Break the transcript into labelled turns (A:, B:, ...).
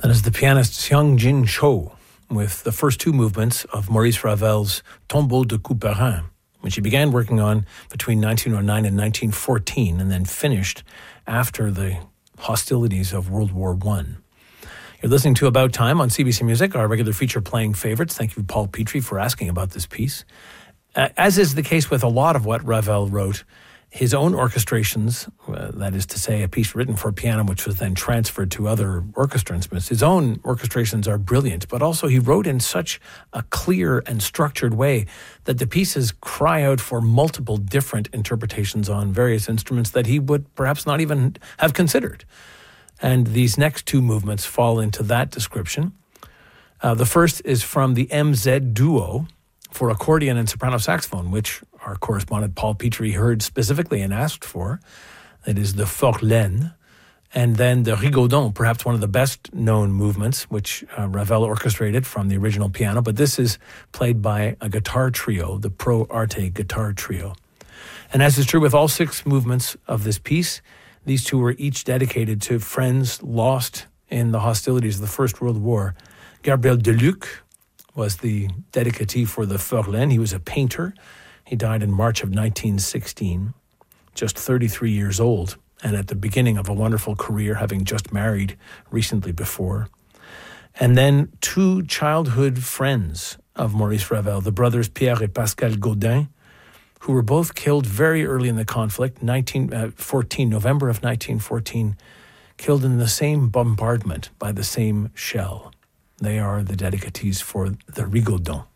A: That is the pianist Xiang-Jin Cho with the first two movements of Maurice Ravel's Tombeau de Couperin, which he began working on between 1909 and 1914 and then finished after the hostilities of World War I. You're listening to About Time on CBC Music, our regular feature playing favorites. Thank you, Paul Petrie, for asking about this piece. As is the case with a lot of what Ravel wrote, his own orchestrations, that is to say, a piece written for piano which was then transferred to other orchestra instruments, his own orchestrations are brilliant, but also he wrote in such a clear and structured way that the pieces cry out for multiple different interpretations on various instruments that he would perhaps not even have considered. And these next two movements fall into that description. The first is from the MZ Duo for accordion and soprano saxophone, which our correspondent Paul Petrie heard specifically and asked for. That is the Forlane. And then the Rigaudon, perhaps one of the best known movements, which Ravel orchestrated from the original piano. But this is played by a guitar trio, the Pro Arte guitar trio. And as is true with all six movements of this piece, these two were each dedicated to friends lost in the hostilities of the First World War. Gabriel Deluc was the dedicatee for the Forlane. He was a painter. He died in March of 1916, just 33 years old, and at the beginning of a wonderful career, having just married recently before. And then two childhood friends of Maurice Ravel, the brothers Pierre et Pascal Gaudin, who were both killed very early in the conflict, November of 1914, killed in the same bombardment by the same shell. They are the dedicatees for the Rigaudon.